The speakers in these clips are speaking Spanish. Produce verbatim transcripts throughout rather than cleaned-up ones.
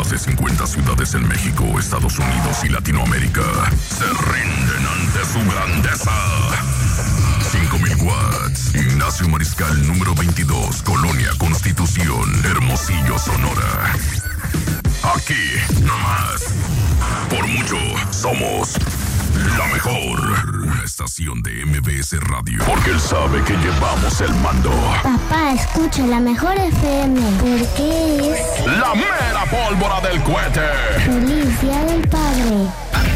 Más de cincuenta ciudades en México, Estados Unidos y Latinoamérica se rinden ante su grandeza. cinco mil watts. Ignacio Mariscal, número veintidós, Colonia Constitución, Hermosillo, Sonora. Aquí, nomás. Por mucho, somos la mejor estación de M B S Radio. Porque él sabe que llevamos el mando. Papá, escucha la mejor F M. Porque es la mera pólvora del cohete. Feliz Día del Padre.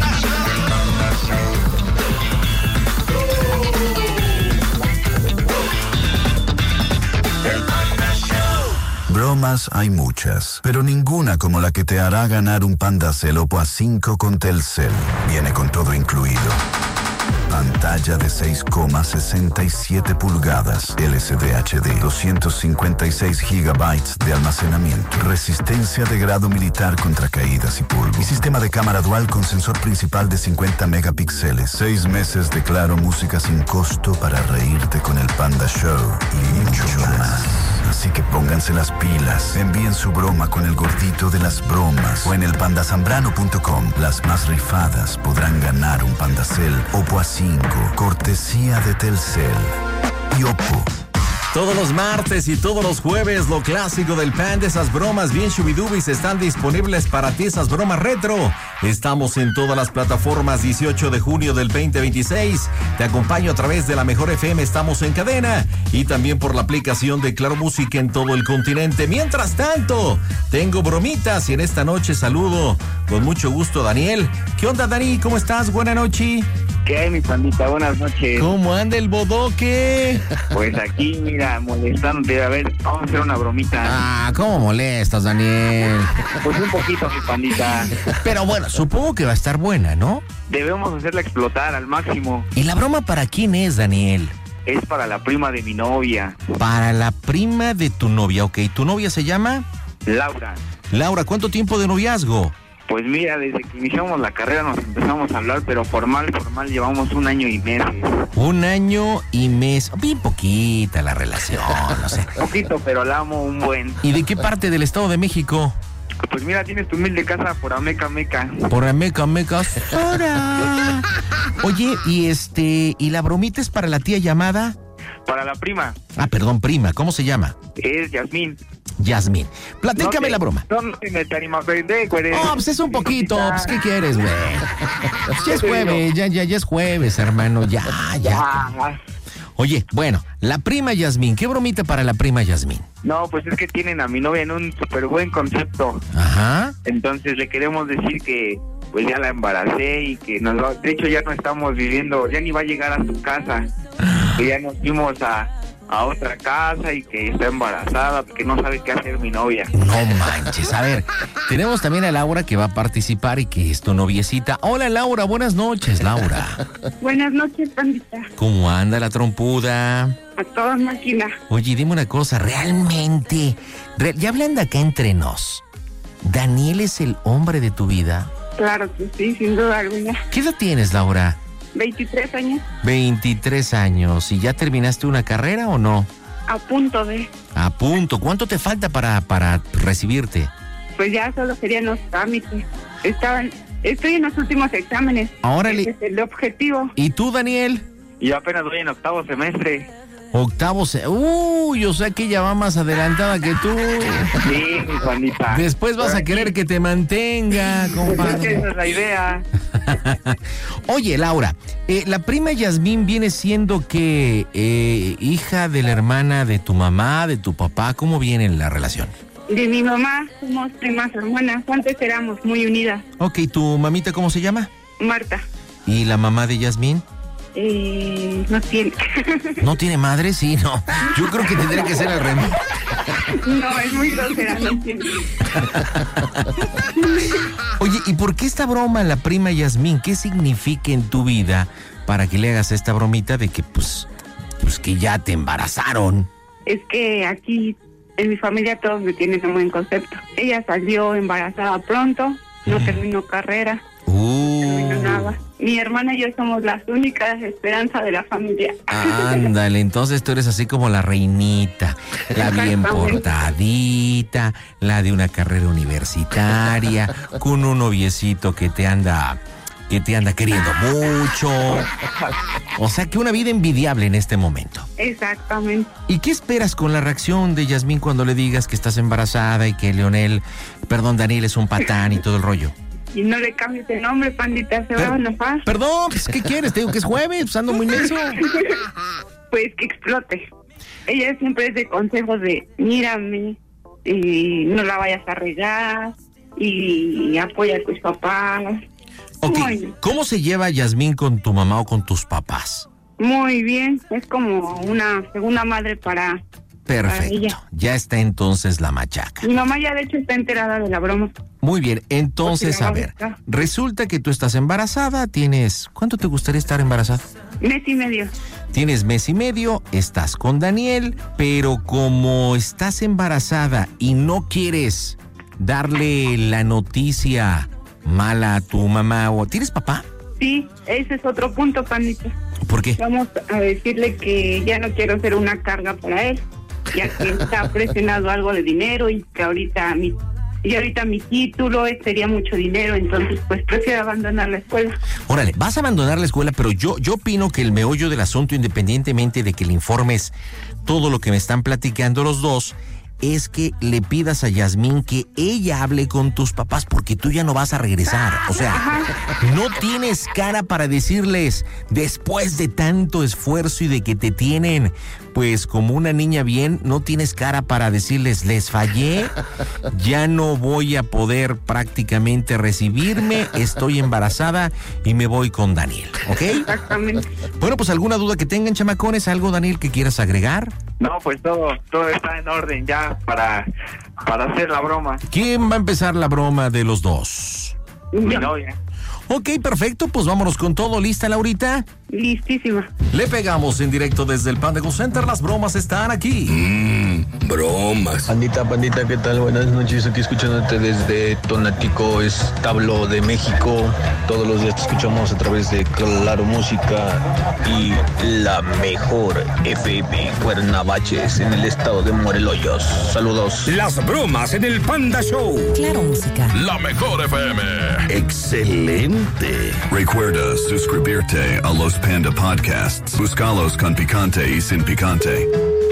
Bromas hay muchas, pero ninguna como la que te hará ganar un Pandacel Oppo A cinco con Telcel. Viene con todo incluido. Pantalla de seis coma sesenta y siete pulgadas, L C D H D, doscientos cincuenta y seis gigabytes de almacenamiento, resistencia de grado militar contra caídas y polvo, y sistema de cámara dual con sensor principal de cincuenta megapíxeles, seis meses de Claro Música sin costo para reírte con el Panda Show y mucho más. Así que pónganse las pilas, envíen su broma con el gordito de las bromas o en el panda zambrano punto com. Las más rifadas podrán ganar un Pandacel Oppo A cinco, cortesía de Telcel y Oppo. Todos los martes y todos los jueves, lo clásico del Panda, esas bromas bien shubidubis están disponibles para ti, esas bromas retro. Estamos en todas las plataformas, dieciocho de junio del veinte veintiséis. Te acompaño a través de la Mejor F M, estamos en cadena. Y también por la aplicación de Claro Música en todo el continente. Mientras tanto, tengo bromitas y en esta noche saludo con mucho gusto a Daniel. ¿Qué onda, Dani? ¿Cómo estás? Buena noche. ¿Qué hay, mi pandita? Buenas noches. ¿Cómo anda el bodoque? Pues aquí, mira, molestándote. A ver, vamos a hacer una bromita. Ah, ¿cómo molestas, Daniel? Pues un poquito, mi pandita. Pero bueno, supongo que va a estar buena, ¿no? Debemos hacerla explotar al máximo. ¿Y la broma para quién es, Daniel? Es para la prima de mi novia. Para la prima de tu novia, ok. ¿Tu novia se llama? Laura. Laura, ¿cuánto tiempo de noviazgo? Pues mira, desde que iniciamos la carrera nos empezamos a hablar, pero formal, formal, llevamos un año y meses. Un año y mes, bien poquita la relación, no sé. Poquito, pero la amo un buen. ¿Y de qué parte del Estado de México? Pues mira, tienes tu humilde casa por Ameca, Meca. Por Ameca, Meca. ¡Hora! Oye, y este, ¿y la bromita es para la tía llamada? Para la prima. Ah, perdón, prima, ¿cómo se llama? Es Yasmín. Yasmín. Platícame no te, la broma. No, no me te animo a aprender, güey. Oh, pues es un poquito, pues ¿qué quieres, güey? Pues ya es jueves, ya, ya, ya es jueves, hermano, ya, ya. Oye, bueno, la prima Yasmín, ¿qué bromita para la prima Yasmín? No, pues es que tienen a mi novia en un súper buen concepto. Ajá. Entonces le queremos decir que pues ya la embaracé y que nos va, de hecho ya no estamos viviendo, ya ni va a llegar a su casa. Que ya nos fuimos a, a otra casa y que está embarazada, porque no sabe qué hacer mi novia. No manches, a ver, tenemos también a Laura que va a participar y que es tu noviecita. Hola Laura, buenas noches, Laura. Buenas noches, pandita. ¿Cómo anda la trompuda? A toda máquina. Oye, dime una cosa, realmente, re, ya hablando acá entre nos, ¿Daniel es el hombre de tu vida? Claro que sí, sin duda alguna. ¿Qué edad tienes, Laura? veintitrés años. veintitrés años. ¿Y ya terminaste una carrera o no? A punto de. A punto. ¿Cuánto te falta para, para recibirte? Pues ya solo serían los trámites. Estaban, estoy en los últimos exámenes. Órale. Ese es el objetivo. ¿Y tú, Daniel? Yo apenas voy en octavo semestre. Octavo se... Uy, o sea que ella va más adelantada que tú. Sí, mi Juanita. Después vas a querer que te mantenga, compadre. Esa es la idea. Oye, Laura, eh, la prima Yasmín viene siendo que eh, hija de la hermana de tu mamá, de tu papá. ¿Cómo viene la relación? De mi mamá, somos primas hermanas. Antes éramos muy unidas. Ok, ¿tu mamita cómo se llama? Marta. ¿Y la mamá de Yasmín? Eh, no tiene. ¿No tiene madre? Sí, no. Yo creo que tendría que ser al revés. No, es muy grosera, no tiene. Oye, ¿y por qué esta broma, la prima Yasmín? ¿Qué significa en tu vida para que le hagas esta bromita de que, pues, pues que ya te embarazaron? Es que aquí, en mi familia, todos me tienen un buen concepto. Ella salió embarazada pronto, no terminó carrera. Uh, no terminó nada. mi hermana y yo somos las únicas esperanzas de la familia. Ándale, entonces tú eres así como la reinita, la bien portadita, la de una carrera universitaria, con un noviecito que te anda, que te anda queriendo mucho. O sea que una vida envidiable en este momento. Exactamente. ¿Y qué esperas con la reacción de Yasmín cuando le digas que estás embarazada y que Leonel, perdón, Daniel es un patán y todo el rollo? Y no le cambies de nombre, pandita, se va a enojar. Perdón, pues, ¿qué quieres? Te digo que es jueves, pues ando muy menso. Pues que explote. Ella siempre es de consejos de, mírame, y no la vayas a regar, y apoya a tus papás. Ok, Muy, ¿cómo se lleva Yasmín con tu mamá o con tus papás? muy bien, es como una segunda madre para... Perfecto, ya está entonces la machaca. Mi mamá ya de hecho está enterada de la broma. Muy bien, entonces Porque la a mamá ver, está. resulta que tú estás embarazada, tienes... ¿Cuánto te gustaría estar embarazada? Mes y medio. Tienes mes y medio, estás con Daniel, pero como estás embarazada y no quieres darle la noticia mala a tu mamá o... ¿Tienes papá? Sí, ese es otro punto, pandita. ¿Por qué? Vamos a decirle que ya no quiero ser una carga para él, ya que está presionado algo de dinero y que ahorita mi y ahorita mi título sería mucho dinero, entonces pues prefiero abandonar la escuela. Órale, vas a abandonar la escuela, pero yo, yo opino que el meollo del asunto, independientemente de que le informes todo lo que me están platicando los dos, es que le pidas a Yasmín que ella hable con tus papás porque tú ya no vas a regresar. O sea, no tienes cara para decirles, después de tanto esfuerzo y de que te tienen, pues como una niña bien, no tienes cara para decirles, les fallé, ya no voy a poder prácticamente recibirme, estoy embarazada y me voy con Daniel, ¿ok? Exactamente. Bueno, pues alguna duda que tengan, chamacones, algo, Daniel, que quieras agregar. No, pues todo, todo está en orden ya para, para hacer la broma. ¿Quién va a empezar la broma de los dos? Mi novia. Ok, perfecto, pues vámonos con todo. ¿Lista, Laurita? Listísima. Le pegamos en directo desde el Panda Go Center. Las bromas están aquí. Mmm, bromas. Pandita, pandita, ¿qué tal? Buenas noches, aquí escuchándote desde Tonatico, Establo de México. Todos los días te escuchamos a través de Claro Música y la mejor F M Cuernavaches en el estado de Morelos. Saludos. Las bromas en el Panda Show. Claro Música. La mejor F M. Excelente. Recuerda suscribirte a los Panda Podcasts. Búscalos con picante y sin picante.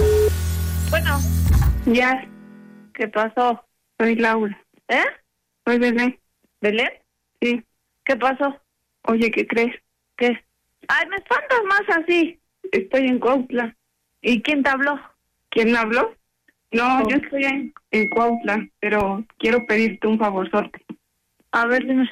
Bueno. Ya. ¿Qué pasó? Soy Laura. ¿Eh? Soy Belén. ¿Belén? Sí. ¿Qué pasó? Oye, ¿qué crees? ¿Qué? Ay, me espantas más así. Estoy en Cuautla. ¿Y quién te habló? ¿Quién me habló? No, oh. Yo estoy en, en Cuautla, pero quiero pedirte un favorzote. A ver, dime.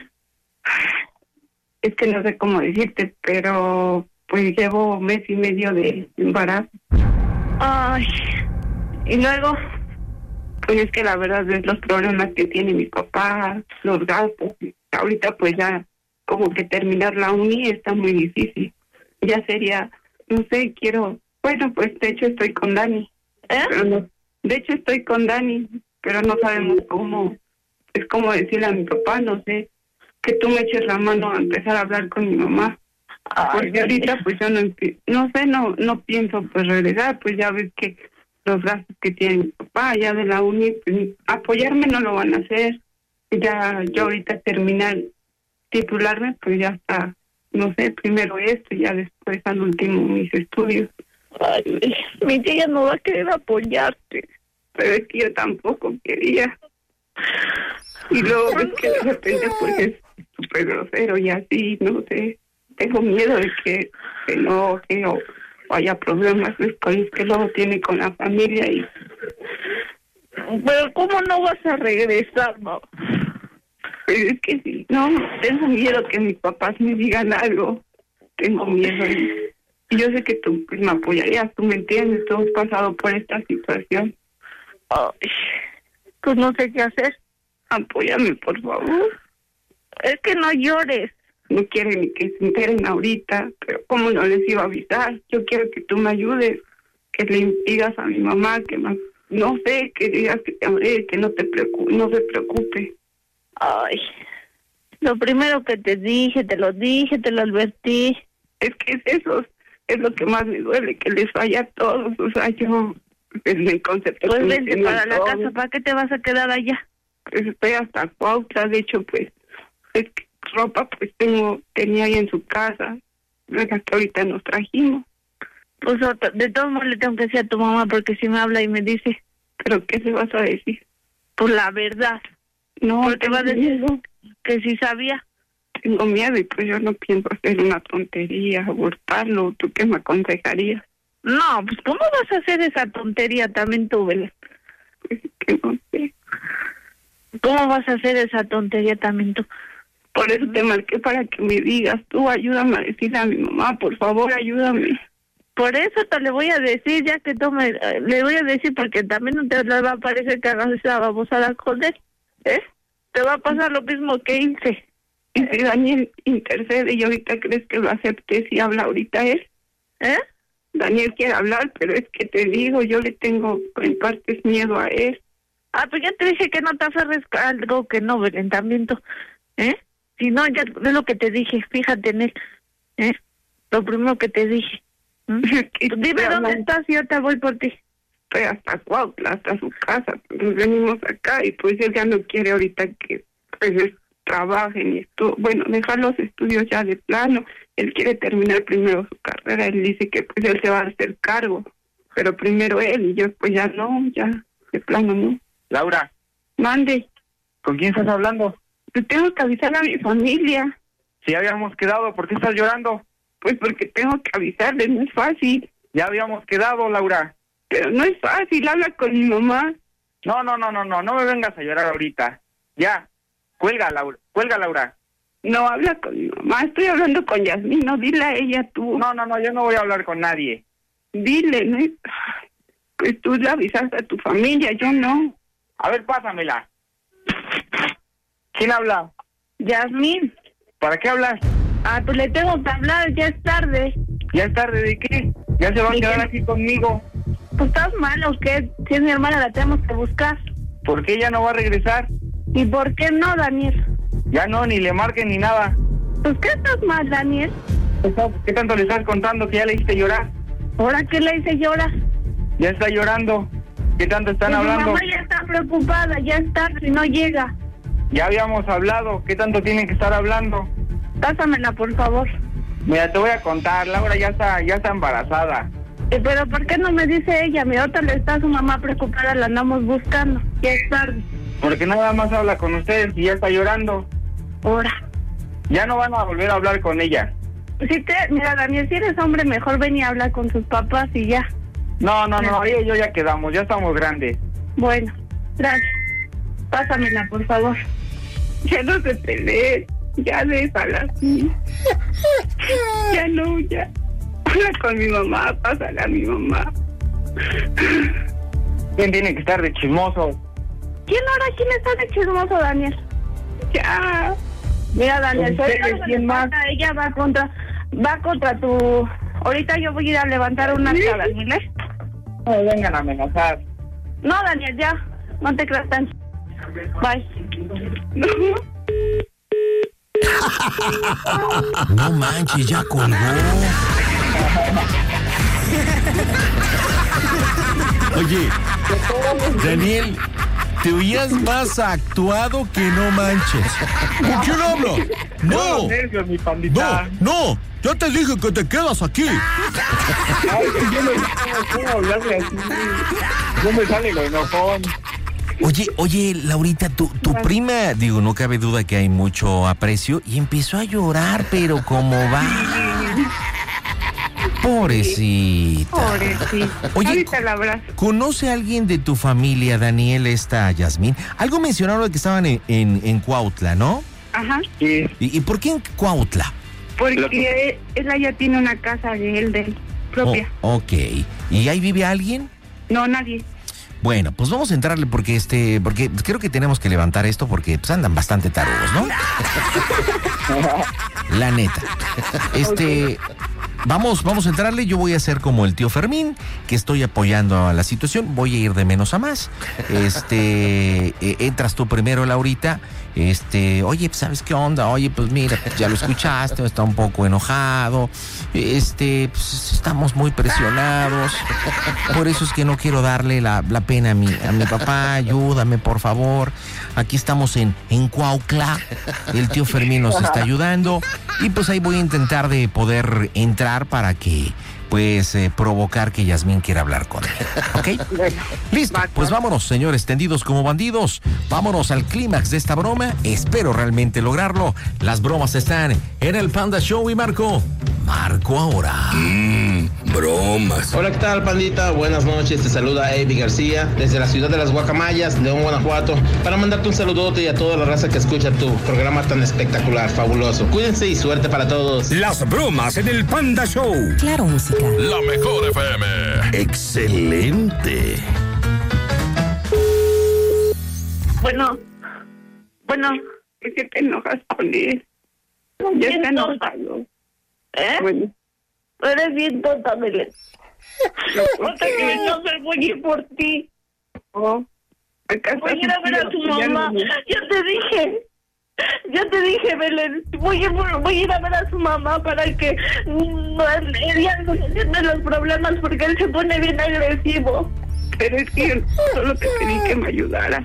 Es que no sé cómo decirte, pero pues llevo mes y medio de embarazo. Ay, y luego, pues es que la verdad es los problemas que tiene mi papá, los gastos. Ahorita pues ya como que terminar la uni está muy difícil. Ya sería, no sé, quiero, bueno, pues de hecho estoy con Dani. ¿Eh? Pero no, de hecho estoy con Dani, pero no sabemos cómo, es como decirle a mi papá, no sé. Que tú me eches la mano a empezar a hablar con mi mamá. Ay, porque ahorita pues yo no no sé, no no pienso pues regresar, pues ya ves que los gastos que tiene mi papá ya de la uni, pues, apoyarme no lo van a hacer. Ya yo ahorita terminar titularme, pues ya está, no sé, primero esto y ya después al último mis estudios. Ay, mi tía no va a querer apoyarte, pero es que yo tampoco quería. Y luego ves que de repente pues es súper grosero y así, no sé, tengo miedo de que se enoje o haya problemas después que luego tiene con la familia y... Pero ¿cómo no vas a regresar, mamá? Pues es que sí, no, tengo miedo que mis papás me digan algo, tengo miedo y, y yo sé que tú pues, me apoyarías, tú me entiendes, tú has pasado por esta situación. Ay, pues no sé qué hacer. Apóyame, por favor. Es que no llores. No quieren ni que se enteren ahorita, pero ¿cómo no les iba a avisar? Yo quiero que tú me ayudes, que le digas a mi mamá, que más, no sé, que digas que te amaré, que no te preocupe, no se preocupe. Ay, Lo primero que te dije, te lo dije, te lo advertí. Es que es eso, es lo que más me duele, que les falla a todos. O sea, yo, en el concepto... Pues vente para la casa, ¿para qué te vas a quedar allá? Pues estoy hasta Cuautla, de hecho, pues, es que ropa, pues, tengo, tenía ahí en su casa. Hasta ahorita nos trajimos. Pues, de todos modos le tengo que decir a tu mamá, porque si me habla y me dice... ¿Pero qué se vas a decir? Pues la verdad. No, porque va a decir que si sabía. Tengo miedo y pues yo no pienso hacer una tontería, abortarlo. ¿Tú qué me aconsejarías? No, pues ¿cómo vas a hacer esa tontería también tú, Belén? Pues que no sé. ¿Cómo vas a hacer esa tontería también tú? Por eso te marqué para que me digas, tú ayúdame a decirle a mi mamá, por favor, ayúdame. Por eso te le voy a decir, ya que tome, le voy a decir, porque también no te le va a parecer que hagas esa babosada con él, ¿eh? Te va a pasar lo mismo que hice. Y si Daniel intercede y ahorita crees que lo acepte si habla ahorita él, ¿eh? Daniel quiere hablar, pero es que te digo, yo le tengo en partes miedo a él. Ah, pues ya te dije que no te aferres a algo que no, Belén, también tú, ¿eh? Si no, ya es lo que te dije, fíjate en él, ¿eh? Lo primero que te dije. ¿Mm? Dime dónde estás y yo te voy por ti. Estoy hasta Cuautla, hasta su casa. Nos venimos acá y pues él ya no quiere ahorita que pues trabajen y esto. Bueno, dejar los estudios ya de plano. Él quiere terminar primero su carrera. Él dice que pues él se va a hacer cargo. Pero primero él y yo pues ya no, ya de plano no. Laura. Mande. ¿Con quién estás hablando? Pues tengo que avisar a mi familia. Si habíamos quedado, ¿por qué estás llorando? Pues porque tengo que avisarles, no es fácil. Ya habíamos quedado, Laura. Pero no es fácil, habla con mi mamá. No, no, no, no, no, no me vengas a llorar ahorita. Ya, cuelga, Laura, cuelga, Laura. No, habla con mi mamá, estoy hablando con Yasmín, no, dile a ella tú. No, no, no, yo no voy a hablar con nadie. Dile, ¿no? Pues tú le avisaste a tu familia, yo no. A ver, pásamela. ¿Quién habla? Yasmín. ¿Para qué hablas? Ah, pues le tengo que hablar, ya es tarde. ¿Ya es tarde de qué? ¿Ya se va a quedar aquí conmigo? Pues estás mal, ¿o qué? Si es mi hermana, la tenemos que buscar. ¿Por qué ella no va a regresar? ¿Y por qué no, Daniel? Ya no, ni le marquen ni nada. Pues ¿qué estás mal, Daniel? ¿Qué tanto le estás contando que ya le hiciste llorar? ¿Ahora qué le hice llorar? Ya está llorando. ¿Qué tanto están pues hablando? Mi mamá ya está preocupada, ya está, si no llega. Ya habíamos hablado. ¿Qué tanto tienen que estar hablando? Pásamela, por favor. Mira, te voy a contar. Laura ya está, ya está embarazada. Eh, pero ¿por qué no me dice ella? Mi otra le está su mamá preocupada, la andamos buscando. Ya es tarde. Porque nada más habla con ustedes y ya está llorando. Ahora. Ya no van a volver a hablar con ella. Si te, mira, Daniel, si eres hombre, mejor ven y habla con sus papás y ya. No, no, no, ella y yo ya quedamos, ya estamos grandes. Bueno, gracias. Pásamela, por favor. Ya no se peleen. Ya déjala así. Ya no, ya. Habla con mi mamá, pásala a mi mamá. ¿Quién tiene que estar de chismoso? ¿Quién ahora? ¿Quién está de chismoso, Daniel? Ya. Mira, Daniel, ¿Ustedes, quién más? Ella va contra, va contra tu... Ahorita yo voy a ir a levantar una acta, Daniel, ¿eh? No me vengan a amenazar. No, Daniel, ya. No te creas tan... Bye. No. No manches, ya colgó. Oye, Daniel, te oías más actuado que no manches. ¿Con quién hablo? No, nervios, mi pandita. no, no, ya te dije que te quedas aquí. Ay, yo no sé cómo hablarle así. No me sale lo enojón. Oye, oye, Laurita, tu, tu prima, digo, no cabe duda que hay mucho aprecio, y empezó a llorar, pero ¿cómo va? Pobrecita. Pobrecita. Oye, ahorita la abrazo. ¿Conoce a alguien de tu familia, Daniel, esta Yasmín? Algo mencionaron de que estaban en, en, en Cuautla, ¿no? Ajá. Sí. ¿Y, y por qué en Cuautla? Porque ella ya tiene una casa de él, de él, propia. Oh, ok. ¿Y ahí vive alguien? No, nadie. Bueno, pues vamos a entrarle porque este, porque creo que tenemos que levantar esto porque pues andan bastante tarudos, ¿no? La neta. Este, vamos, vamos a entrarle. Yo voy a ser como el tío Fermín, que estoy apoyando a la situación. Voy a ir de menos a más. Este, eh, entras tú primero, Laurita. Este, oye, pues, ¿sabes qué onda? Oye, pues mira, pues, ya lo escuchaste, está un poco enojado. Este, pues estamos muy presionados. Por eso es que no quiero darle la, la pena a mi, a mi papá. Ayúdame, por favor. Aquí estamos en, en Cuautla. El tío Fermín nos está ayudando. Y pues ahí voy a intentar de poder entrar para que, pues, eh, provocar que Yasmín quiera hablar con él. ¿Ok? Listo, pues vámonos, señores, tendidos como bandidos. Vámonos al clímax de esta broma. Espero realmente lograrlo. Las bromas están en el Panda Show y Marco. Marco ahora. Mmm, bromas. Hola, ¿qué tal, pandita? Buenas noches, te saluda Eddie García desde la ciudad de las Guacamayas, León, Guanajuato, para mandarte un saludote y a toda la raza que escucha tu programa tan espectacular, fabuloso. Cuídense y suerte para todos. Las bromas en el Panda Show. Claro, música. La mejor F M. Excelente. Bueno, bueno, es que te enojas con él. Ya está enojado. ¿Eh? Bueno. Eres bien tonta, Belén. Otra que me no soy voy a ir por ti. Oh. Voy a ir a ver a tu mamá. Ya te dije. Ya te dije, Belén. Voy a, voy a ir a ver a su mamá para que no, ella no entienda los problemas porque él se pone bien agresivo. Pero es que yo solo te pedí que me ayudaras.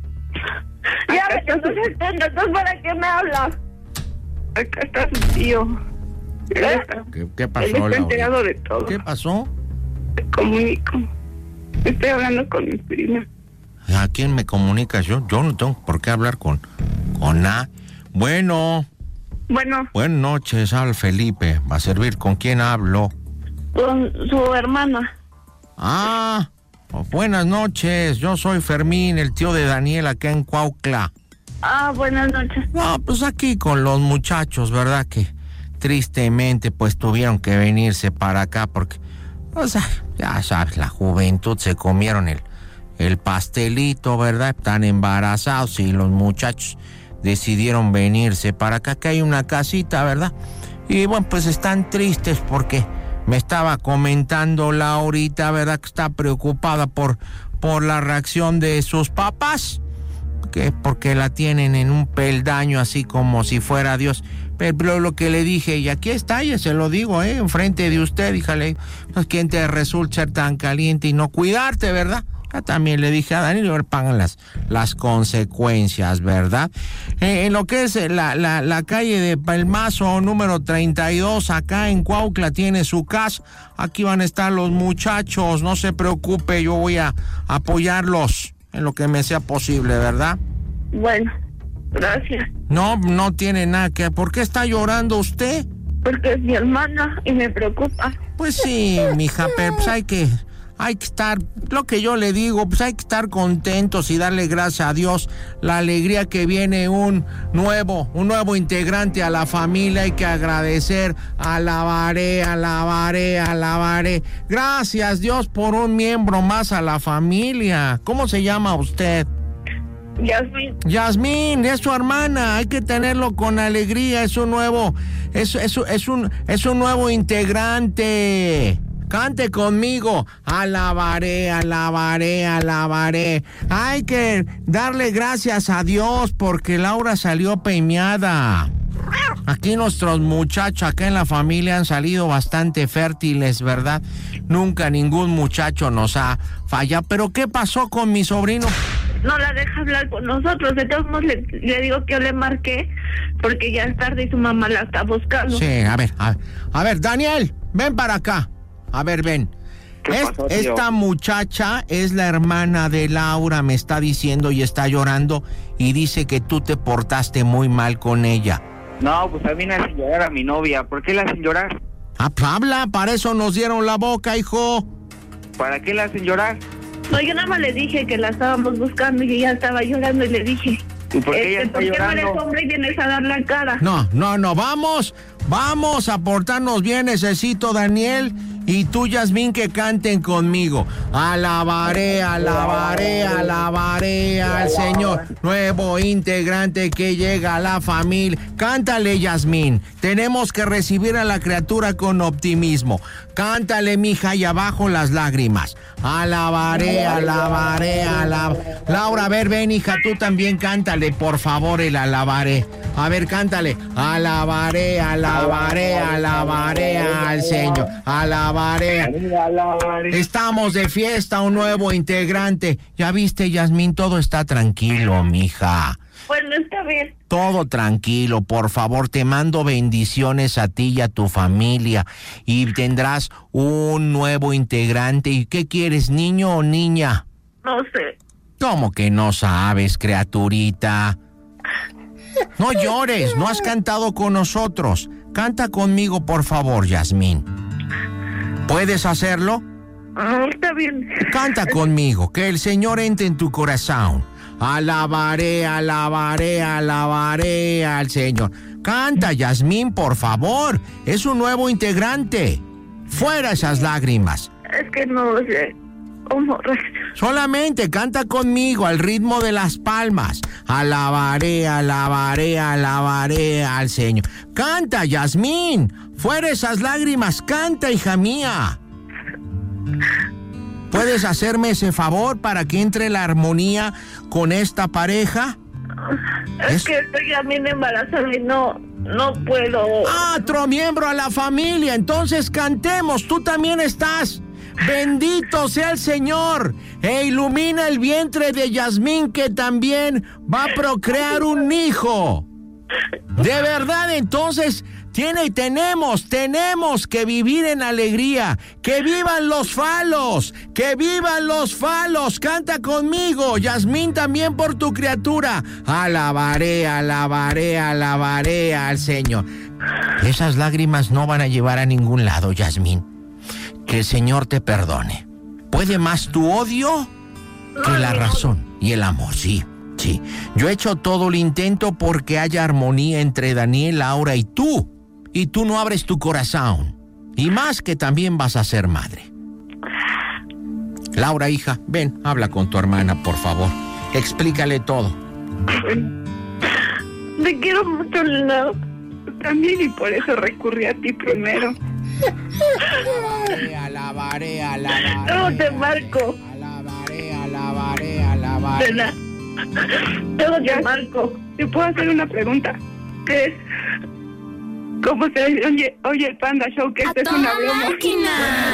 Ya, Belén, no se entiende. Entonces, ¿para qué me hablas? Acá está su tío. ¿Eh? ¿Qué, ¿Qué pasó, Él está Laura? enterado de todo. ¿Qué pasó? Te comunico. Estoy hablando con mi prima. ¿A quién me comunicas? Yo yo no tengo por qué hablar con... con A. Bueno. Bueno. Buenas noches, al Felipe. ¿Va a servir? ¿Con quién hablo? Con su hermana. Ah, buenas noches. Yo soy Fermín, el tío de Daniel, acá en Cuautla. Ah, buenas noches. No, pues aquí con los muchachos, ¿verdad? Que tristemente pues tuvieron que venirse para acá porque, o sea, ya sabes, la juventud se comieron el, el pastelito, ¿verdad? Están embarazados y los muchachos decidieron venirse para acá, que hay una casita, ¿verdad? Y bueno, pues están tristes porque me estaba comentando Laurita, ¿verdad? Que está preocupada por, por la reacción de sus papás, que porque la tienen en un peldaño así como si fuera Dios. Pero lo que le dije, y aquí está, ya se lo digo, ¿eh? Enfrente de usted, díjale, pues quién te resulta ser tan caliente y no cuidarte, ¿verdad? Ya también le dije a Daniel, y pagan las, las consecuencias, ¿verdad? Eh, en lo que es la, la, la calle de Palmazo, número treinta y dos, acá en Cuautla tiene su casa. Aquí van a estar los muchachos, no se preocupe, yo voy a apoyarlos en lo que me sea posible, ¿verdad? Bueno, gracias. No, no tiene nada que... ¿Por qué está llorando usted? Porque es mi hermana y me preocupa. Pues sí, mija, pero pues hay que... Hay que estar, lo que yo le digo, pues hay que estar contentos y darle gracias a Dios la alegría que viene un nuevo, un nuevo integrante a la familia. Hay que agradecer, alabaré, alabaré, alabaré. Gracias Dios por un miembro más a la familia. ¿Cómo se llama usted? Yasmín. Yasmín, es su hermana, hay que tenerlo con alegría, es un nuevo, es, es, es un, es un nuevo integrante. Cante conmigo, alabaré, alabaré, alabaré. Hay que darle gracias a Dios porque Laura salió premiada. Aquí nuestros muchachos acá en la familia han salido bastante fértiles, ¿verdad? Nunca ningún muchacho nos ha fallado. ¿Pero qué pasó con mi sobrino? No la deja hablar con nosotros. De todos modos le, le digo que yo le marqué porque ya es tarde y su mamá la está buscando. Sí, a ver, a ver, a ver, Daniel, ven para acá. A ver, ven. Es, pasó, esta muchacha es la hermana de Laura, me está diciendo y está llorando y dice que tú te portaste muy mal con ella. No, pues a mí me hacen llorar a mi novia. ¿Por qué la hacen llorar? Ah, habla, para eso nos dieron la boca, hijo. ¿Para qué la hacen llorar? No, yo nada más le dije que la estábamos buscando y ella estaba llorando y le dije... ¿Y por qué este, ella está ¿por qué llorando? no eres hombre y vienes a dar la cara? No, no, no, vamos, vamos a portarnos bien, necesito, Daniel, Y tú, Yasmín, que canten conmigo. Alabaré, alabaré, alabaré al Señor. Nuevo integrante que llega a la familia. Cántale, Yasmín. Tenemos que recibir a la criatura con optimismo. Cántale, mija, y abajo las lágrimas. Alabaré, alabaré, alabaré. Laura, a ver, ven, hija, tú también cántale, por favor, el alabaré. A ver, cántale. Alabaré, alabaré, alabaré al Señor. Alabaré. Estamos de fiesta, un nuevo integrante. Ya viste, Yasmín, todo está tranquilo, mija. Bueno, está bien. Todo tranquilo, por favor, te mando bendiciones a ti y a tu familia. Y tendrás un nuevo integrante. ¿Y qué quieres, niño o niña? No sé. ¿Cómo que no sabes, criaturita? No llores, no has cantado con nosotros. Canta conmigo, por favor, Yasmín. ¿Puedes hacerlo? Ah, está bien. Canta conmigo, que el Señor entre en tu corazón. Alabaré, alabaré, alabaré al Señor. Canta, Yasmín, por favor. Es un nuevo integrante. Fuera esas lágrimas. Es que no sé cómo reaccionar. Solamente canta conmigo al ritmo de las palmas. Alabaré, alabaré, alabaré al Señor. Canta, Yasmín. Fuera esas lágrimas. Canta, hija mía. ¿Puedes hacerme ese favor para que entre la armonía con esta pareja? Es, es que estoy también embarazada y no, no puedo. Ah, otro miembro a la familia. Entonces cantemos. Tú también estás. Bendito sea el Señor. E ilumina el vientre de Yasmín, que también va a procrear un hijo. De verdad, entonces, tiene, tenemos, tenemos que vivir en alegría. ¡Que vivan los falos! ¡Que vivan los falos! Canta conmigo, Yasmín, también por tu criatura. Alabaré, alabaré, alabaré al Señor. Esas lágrimas no van a llevar a ningún lado, Yasmín. Que el Señor te perdone. ¿Puede más tu odio que la razón y el amor? Sí. Sí, yo he hecho todo el intento porque haya armonía entre Daniel, Laura y tú. Y tú no abres tu corazón. Y más que también vas a ser madre. Laura, hija, ven, habla con tu hermana, por favor. Explícale todo. Te quiero mucho, Laura. También, y por eso recurrí a ti primero. Alabaré, alabaré, alabaré. No, te marco. Alabaré, alabaré, alabaré. ¿Verdad? Todo te marco. ¿Te puedo hacer una pregunta? ¿Qué es? ¿Cómo se oye, oye el Panda Show? Que esta es una broma. Máquina.